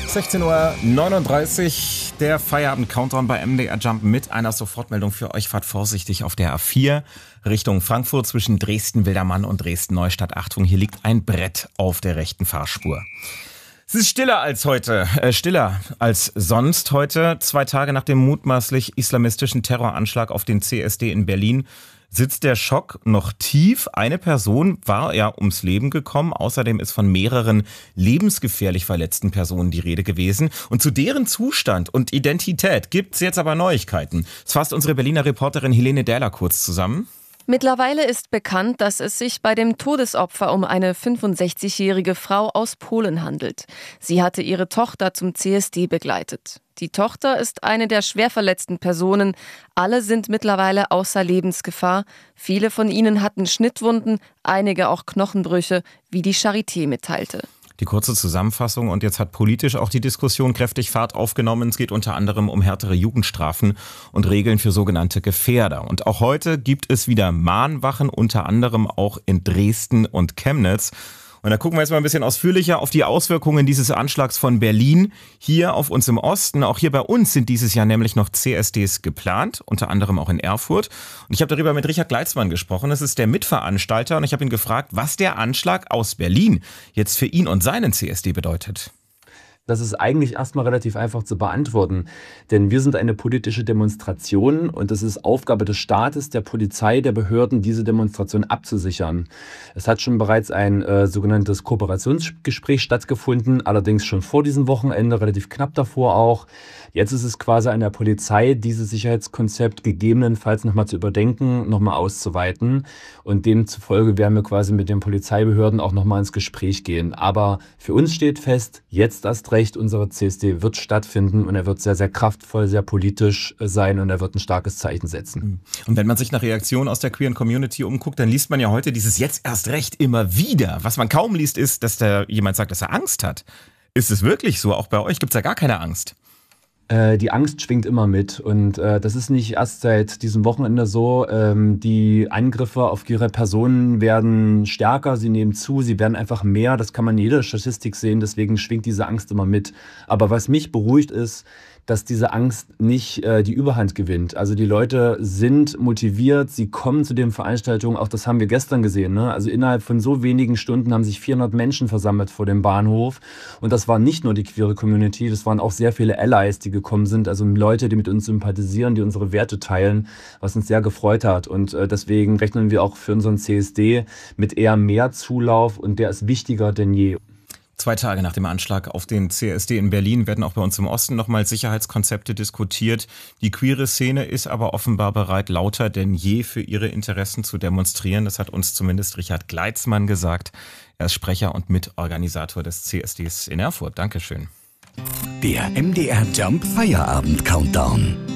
16:39 Uhr, der Feierabend-Countdown bei MDR Jump mit einer Sofortmeldung für euch. Fahrt vorsichtig auf der A4 Richtung Frankfurt zwischen Dresden-Wildermann und Dresden-Neustadt. Achtung, hier liegt ein Brett auf der rechten Fahrspur. Es ist stiller als heute, stiller als sonst heute. 2 Tage nach dem mutmaßlich islamistischen Terroranschlag auf den CSD in Berlin sitzt der Schock noch tief. Eine Person war ja ums Leben gekommen. Außerdem ist von mehreren lebensgefährlich verletzten Personen die Rede gewesen. Und zu deren Zustand und Identität gibt's jetzt aber Neuigkeiten. Das fasst unsere Berliner Reporterin Helene Dähler kurz zusammen. Mittlerweile ist bekannt, dass es sich bei dem Todesopfer um eine 65-jährige Frau aus Polen handelt. Sie hatte ihre Tochter zum CSD begleitet. Die Tochter ist eine der schwer verletzten Personen. Alle sind mittlerweile außer Lebensgefahr. Viele von ihnen hatten Schnittwunden, einige auch Knochenbrüche, wie die Charité mitteilte. Die kurze Zusammenfassung, und jetzt hat politisch auch die Diskussion kräftig Fahrt aufgenommen. Es geht unter anderem um härtere Jugendstrafen und Regeln für sogenannte Gefährder. Und auch heute gibt es wieder Mahnwachen, unter anderem auch in Dresden und Chemnitz. Und da gucken wir jetzt mal ein bisschen ausführlicher auf die Auswirkungen dieses Anschlags von Berlin hier auf uns im Osten. Auch hier bei uns sind dieses Jahr nämlich noch CSDs geplant, unter anderem auch in Erfurt. Und ich habe darüber mit Richard Gleitzmann gesprochen. Das ist der Mitveranstalter, und ich habe ihn gefragt, was der Anschlag aus Berlin jetzt für ihn und seinen CSD bedeutet. Das ist eigentlich erstmal relativ einfach zu beantworten, denn wir sind eine politische Demonstration und es ist Aufgabe des Staates, der Polizei, der Behörden, diese Demonstration abzusichern. Es hat schon bereits ein sogenanntes Kooperationsgespräch stattgefunden, allerdings schon vor diesem Wochenende, relativ knapp davor auch. Jetzt ist es quasi an der Polizei, dieses Sicherheitskonzept gegebenenfalls nochmal zu überdenken, nochmal auszuweiten, und demzufolge werden wir quasi mit den Polizeibehörden auch nochmal ins Gespräch gehen. Aber für uns steht fest, jetzt erst recht, unser CSD wird stattfinden und er wird sehr, sehr kraftvoll, sehr politisch sein und er wird ein starkes Zeichen setzen. Und wenn man sich nach Reaktionen aus der queeren Community umguckt, dann liest man ja heute dieses jetzt erst recht immer wieder. Was man kaum liest, ist, dass da jemand sagt, dass er Angst hat. Ist es wirklich so? Auch bei euch gibt es ja gar keine Angst. Die Angst schwingt immer mit und das ist nicht erst seit diesem Wochenende so. Die Angriffe auf queere Personen werden stärker, sie nehmen zu, sie werden einfach mehr. Das kann man in jeder Statistik sehen, deswegen schwingt diese Angst immer mit. Aber was mich beruhigt ist, dass diese Angst nicht die Überhand gewinnt. Also die Leute sind motiviert, sie kommen zu den Veranstaltungen, auch das haben wir gestern gesehen, ne? Also innerhalb von so wenigen Stunden haben sich 400 Menschen versammelt vor dem Bahnhof, und das war nicht nur die queere Community, das waren auch sehr viele Allies, die gekommen sind, also Leute, die mit uns sympathisieren, die unsere Werte teilen, was uns sehr gefreut hat, und deswegen rechnen wir auch für unseren CSD mit eher mehr Zulauf, und der ist wichtiger denn je. 2 Tage nach dem Anschlag auf den CSD in Berlin werden auch bei uns im Osten nochmal Sicherheitskonzepte diskutiert. Die queere Szene ist aber offenbar bereit, lauter denn je für ihre Interessen zu demonstrieren. Das hat uns zumindest Richard Gleitzmann gesagt. Er ist Sprecher und Mitorganisator des CSDs in Erfurt. Dankeschön. Der MDR Jump Feierabend Countdown.